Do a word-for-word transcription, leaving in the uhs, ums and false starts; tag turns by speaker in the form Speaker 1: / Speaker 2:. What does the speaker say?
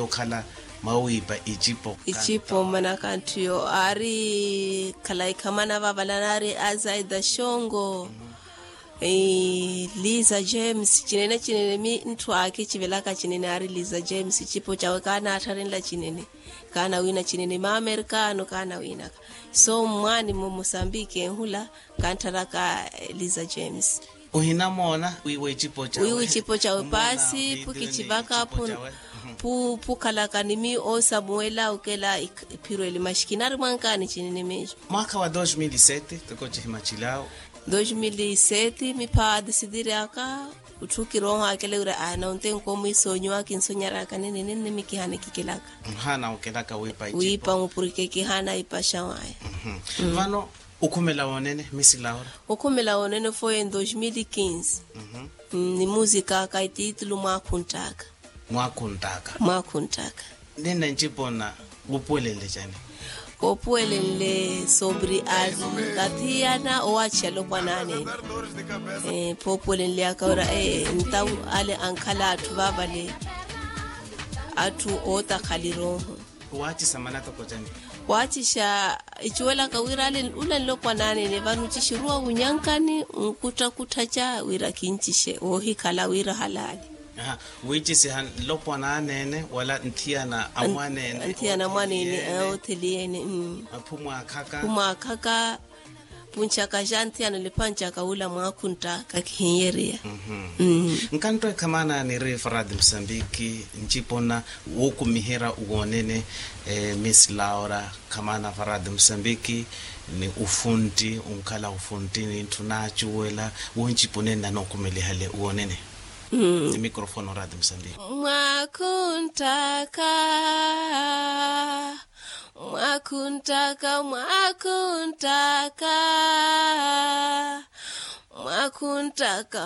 Speaker 1: okhala mawipa ichipo
Speaker 2: ichipo manaka ntiyo ari kala kamana babalanari azaida shongo eh Liza James chinene chinene mi ntu ake chivelaka chinene ari Liza James chipo chawe kana atharenla chinene kana wina chinene ma americano kana wina so mwani mu Mozambique hula kantaraka Liza James
Speaker 1: uhina mona wiwe chipo chawe
Speaker 2: wiwe chipo chawe pasi pukichivaka pu pu pukalaka nimi o Samuela ukela ipiro ile mashikinari mwankani chinene mejo
Speaker 1: mwaka wa dois mil e sete tuko chimachilao
Speaker 2: dois mil e sete mi pa decidir aka utukironga akele ura ana unten komu isonyo akinsonyara kanene nene mikihane kikilaka
Speaker 1: hana ukelaka wipa ichipo
Speaker 2: wipa ngupurike kihana ipasha waya
Speaker 1: mhm vano ukumela wonene Miss Laura
Speaker 2: ukumela wonene foi em dois mil e quinze mhm ni música ka título Mwakuntaka
Speaker 1: Mwakuntaka
Speaker 2: Mwakuntaka
Speaker 1: nena njipona upwelele jani
Speaker 2: opwelele sobre as katiana oachelo kwanane eh popwelele akora eh ntau ale ankala atu babale atu ota khaliroho
Speaker 1: wachi samanata ko jani
Speaker 2: watisha ichiwela kawirale ulanlo kwanane ne vanu chishirua unyankani ukuta kutacha wira kinchishe ohikala wira halali
Speaker 1: aha wichi sihan lopona nene wala ntiana amwanene
Speaker 2: ntiana mwanene oteliene mm
Speaker 1: apumwa khaka
Speaker 2: pumwa khaka punchaka jantiana lepancha kaula Mwakuntaka kiyeria
Speaker 1: mhm
Speaker 2: mm
Speaker 1: nkanto kamana ni referad Mozambique njipona wokumihera ugonene eh, Miss Laura kamana farad Mozambique ni ufundi unkala ufundini tunachuwela wonjiponena nokumele hale uonene mm. ni microphone rad Mozambique
Speaker 2: Mwakuntaka Mwakuntaka Mwakuntaka Mwakuntaka